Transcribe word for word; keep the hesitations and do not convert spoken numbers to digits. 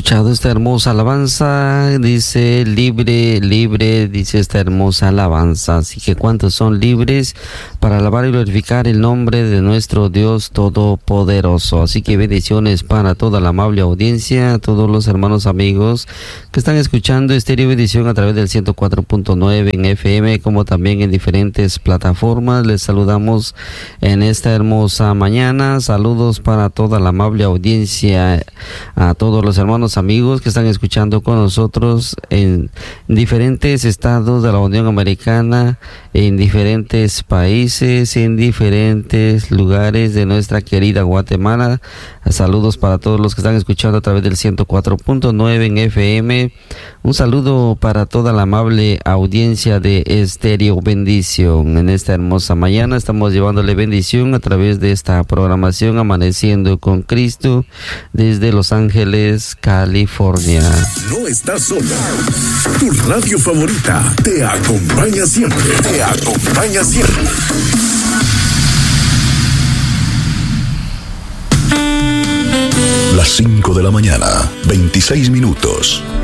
escuchado esta hermosa alabanza, dice libre, libre, dice esta hermosa alabanza. Así que ¿cuántos son libres para alabar y glorificar el nombre de nuestro Dios Todopoderoso? Así que bendiciones para toda la amable audiencia, a todos los hermanos amigos que están escuchando Estéreo Bendición a través del ciento cuatro punto nueve en F M, como también en diferentes plataformas. Les saludamos en esta hermosa mañana. Saludos para toda la amable audiencia, a todos los hermanos amigos que están escuchando con nosotros en diferentes estados de la Unión Americana, en diferentes países, en diferentes lugares de nuestra querida Guatemala. Saludos para todos los que están escuchando a través del ciento cuatro punto nueve en F M. Un saludo para toda la amable audiencia de Estéreo Bendición. En esta hermosa mañana estamos llevándole bendición a través de esta programación Amaneciendo con Cristo desde Los Ángeles, California. No estás solo. Tu radio favorita te acompaña siempre. Te acompaña siempre. Las cinco de la mañana, veintiséis minutos.